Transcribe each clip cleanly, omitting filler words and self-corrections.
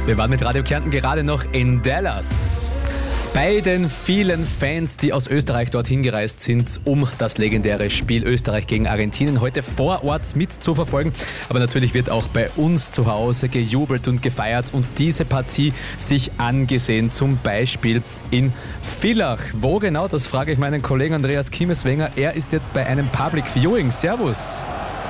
Wir waren mit Radio Kärnten gerade noch in Dallas. Bei den vielen Fans, die aus Österreich dorthin gereist sind, um das legendäre Spiel Österreich gegen Argentinien heute vor Ort mit zu verfolgen. Aber natürlich wird auch bei uns zu Hause gejubelt und gefeiert und diese Partie sich angesehen. Zum Beispiel in Villach. Wo genau, das frage ich meinen Kollegen Andreas Kimmeswenger. Er ist jetzt bei einem Public Viewing. Servus.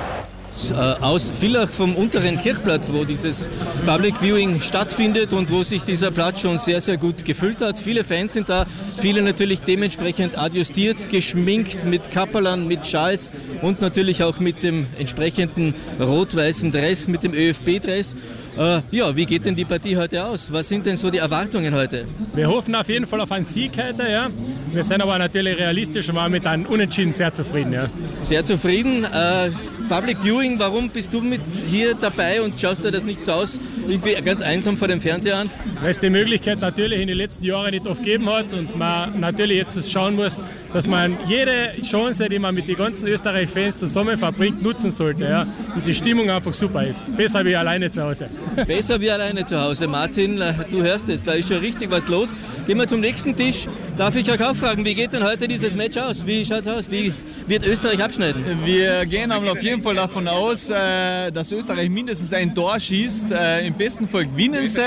Aus Villach vom unteren Kirchplatz, wo dieses Public Viewing stattfindet und wo sich dieser Platz schon sehr, sehr gut gefüllt hat. Viele Fans sind da, viele natürlich dementsprechend adjustiert, geschminkt mit Kapperln, mit Schals und natürlich auch mit dem entsprechenden rot-weißen Dress, mit dem ÖFB-Dress. Wie geht denn die Partie heute aus? Was sind denn so die Erwartungen heute? Wir hoffen auf jeden Fall auf einen Sieg heute. Ja. Wir sind aber natürlich realistisch und waren mit einem Unentschieden sehr zufrieden. Ja. Sehr zufrieden. Public Viewing, warum bist du mit hier dabei und schaust dir das nicht so aus, irgendwie ganz einsam vor dem Fernseher an? Weil es die Möglichkeit natürlich in den letzten Jahren nicht oft gegeben hat und man natürlich jetzt schauen muss, dass man jede Chance, die man mit den ganzen Österreich-Fans zusammen verbringt, nutzen sollte. Ja. Und die Stimmung einfach super ist. Besser wie alleine zu Hause. Besser wie alleine zu Hause. Martin, du hörst es, da ist schon richtig was los. Gehen wir zum nächsten Tisch. Darf ich euch auch fragen, wie geht denn heute dieses Match aus? Wie schaut es aus? Wie wird Österreich abschneiden? Wir gehen auf jeden Fall davon aus, dass Österreich mindestens ein Tor schießt. Im besten Fall gewinnen sie,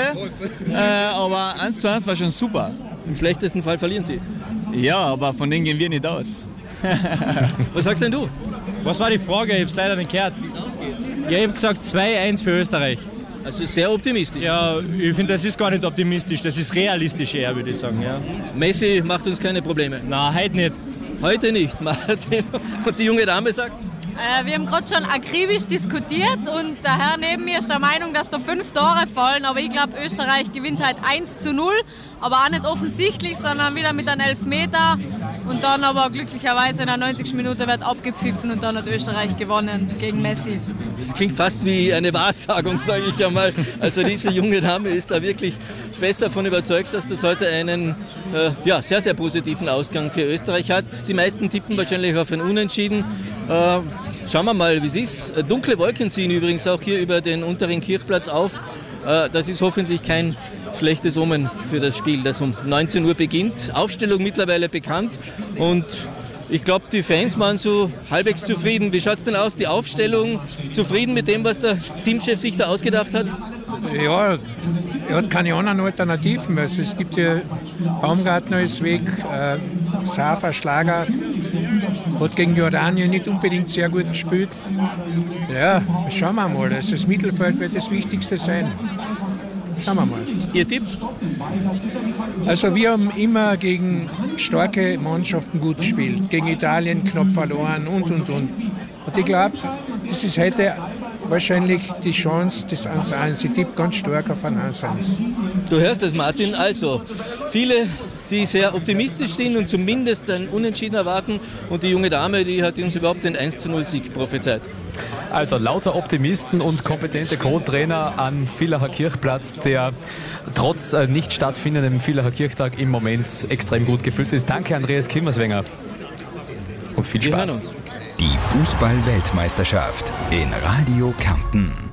aber 1:1 war schon super. Im schlechtesten Fall verlieren sie. Ja, aber von denen gehen wir nicht aus. Was sagst denn du? Was war die Frage? Ich habe es leider nicht gehört. Wie es ausgeht? Ja, ich habe gesagt 2:1 für Österreich. Also sehr optimistisch. Ja, ich finde, das ist gar nicht optimistisch, das ist realistisch eher, würde ich sagen. Ja. Messi macht uns keine Probleme. Nein, heute nicht. Heute nicht, Martin. Und die junge Dame sagt? Wir haben gerade schon akribisch diskutiert und der Herr neben mir ist der Meinung, dass da 5 Tore fallen. Aber ich glaube, Österreich gewinnt halt 1:0. Aber auch nicht offensichtlich, sondern wieder mit einem Elfmeter. Und dann aber glücklicherweise in der 90. Minute wird abgepfiffen und dann hat Österreich gewonnen gegen Messi. Das klingt fast wie eine Wahrsagung, sage ich einmal. Also diese junge Dame ist da wirklich fest davon überzeugt, dass das heute einen sehr, sehr positiven Ausgang für Österreich hat. Die meisten tippen wahrscheinlich auf ein Unentschieden. Schauen wir mal, wie es ist. Dunkle Wolken ziehen übrigens auch hier über den unteren Kirchplatz auf. Das ist hoffentlich kein schlechtes Omen für das Spiel, das um 19 Uhr beginnt. Aufstellung mittlerweile bekannt und ich glaube, die Fans waren so halbwegs zufrieden. Wie schaut es denn aus, die Aufstellung? Zufrieden mit dem, was der Teamchef sich da ausgedacht hat? Ja, er hat keine anderen Alternativen. Also es gibt ja Baumgartner ist weg, Safa, Schlager, hat gegen Jordanien nicht unbedingt sehr gut gespielt. Ja, schauen wir mal. Also das Mittelfeld wird das Wichtigste sein. Schauen wir mal. Ihr Tipp? Also wir haben immer gegen starke Mannschaften gut gespielt. Gegen Italien knapp verloren und. Und ich glaube, das ist heute wahrscheinlich die Chance des 1:1. Ich tippe ganz stark auf ein 1:1. Du hörst es, Martin. Also, viele, die sehr optimistisch sind und zumindest ein Unentschieden erwarten. Und die junge Dame, die hat uns überhaupt den 1:0-Sieg prophezeit. Also lauter Optimisten und kompetente Co-Trainer am Villacher Kirchplatz, der trotz nicht stattfindendem Villacher Kirchtag im Moment extrem gut gefüllt ist. Danke, Andreas Kimmeswenger. Und viel Spaß. Die Fußball-Weltmeisterschaft in Radio Kärnten.